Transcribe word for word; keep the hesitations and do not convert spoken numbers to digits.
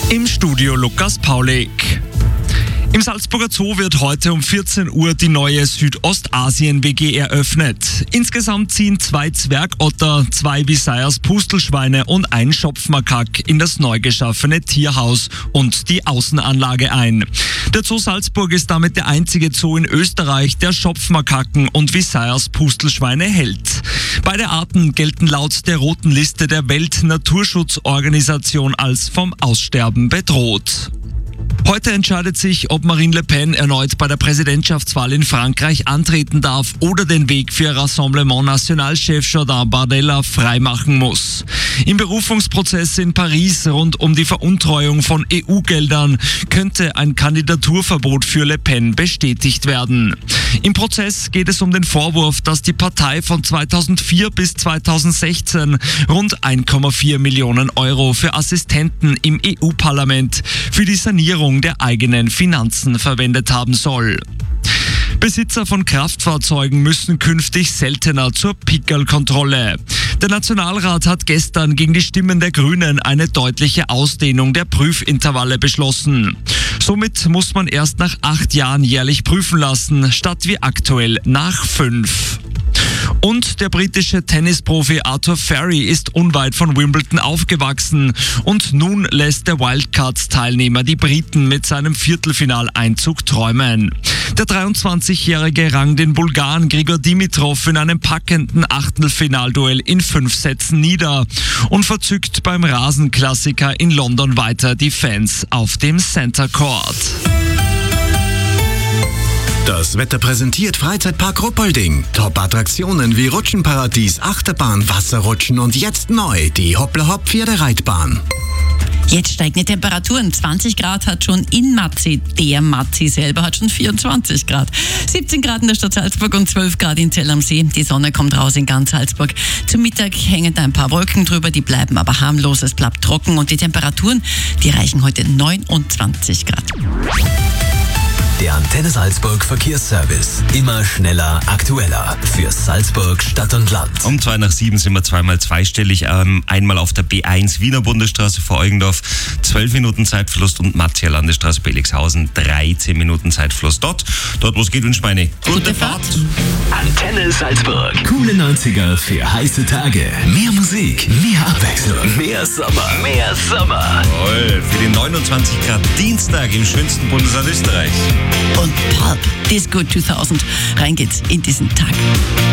Im Studio Lukas Paulik. Im Salzburger Zoo wird heute um vierzehn Uhr die neue Südostasien-W G eröffnet. Insgesamt ziehen zwei Zwergotter, zwei Visayas Pustelschweine und ein Schopfmakak in das neu geschaffene Tierhaus und die Außenanlage ein. Der Zoo Salzburg ist damit der einzige Zoo in Österreich, der Schopfmakaken und Visayas Pustelschweine hält. Beide Arten gelten laut der Roten Liste der Weltnaturschutzorganisation als vom Aussterben bedroht. Heute entscheidet sich, ob Marine Le Pen erneut bei der Präsidentschaftswahl in Frankreich antreten darf oder den Weg für Rassemblement National-Chef Jordan Bardella freimachen muss. Im Berufungsprozess in Paris rund um die Veruntreuung von E U-Geldern könnte ein Kandidaturverbot für Le Pen bestätigt werden. Im Prozess geht es um den Vorwurf, dass die Partei von zweitausendvier bis zweitausendsechzehn rund eins Komma vier Millionen Euro für Assistenten im E U-Parlament für die Sanierung der eigenen Finanzen verwendet haben soll. Besitzer von Kraftfahrzeugen müssen künftig seltener zur Pickerl-Kontrolle. Der Nationalrat hat gestern gegen die Stimmen der Grünen eine deutliche Ausdehnung der Prüfintervalle beschlossen. Somit muss man erst nach acht Jahren jährlich prüfen lassen, statt wie aktuell nach fünf. Und der britische Tennisprofi Arthur Ferry ist unweit von Wimbledon aufgewachsen und nun lässt der Wildcards-Teilnehmer die Briten mit seinem Viertelfinaleinzug träumen. Der dreiundzwanzigjährige rang den Bulgaren Grigor Dimitrov in einem packenden Achtelfinalduell in fünf Sätzen nieder und verzückt beim Rasenklassiker in London weiter die Fans auf dem Center Court. Das Wetter präsentiert Freizeitpark Ruppolding. Top-Attraktionen wie Rutschenparadies, Achterbahn, Wasserrutschen und jetzt neu die Hoppla-Hopp-Pferdereitbahn. Jetzt steigende Temperaturen. zwanzig Grad hat schon in Matzi. Der Matzi selber hat schon vierundzwanzig Grad. siebzehn Grad in der Stadt Salzburg und zwölf Grad in Zell am See. Die Sonne kommt raus in ganz Salzburg. Zum Mittag hängen da ein paar Wolken drüber, die bleiben aber harmlos. Es bleibt trocken und die Temperaturen, die erreichen heute neunundzwanzig Grad. Der Antenne Salzburg Verkehrsservice. Immer schneller, aktueller. Für Salzburg, Stadt und Land. Um zwei nach sieben sind wir zweimal zweistellig. Ähm, einmal auf der B eins Wiener Bundesstraße vor Eugendorf. zwölf Minuten Zeitverlust und Mattia Landesstraße Belixhausen. dreizehn Minuten Zeitverlust dort. Dort, wo es geht, wünscht meine Gute Fahrt. Antenne Salzburg. Coole neunziger für heiße Tage. Mehr Musik, mehr Abwechslung. Mehr Sommer. Mehr Sommer. Jawohl, für den neunundzwanzig Grad Dienstag im schönsten Bundesland Österreichs. Und Pulp Disco zweitausend. Rein geht's in diesen Tag.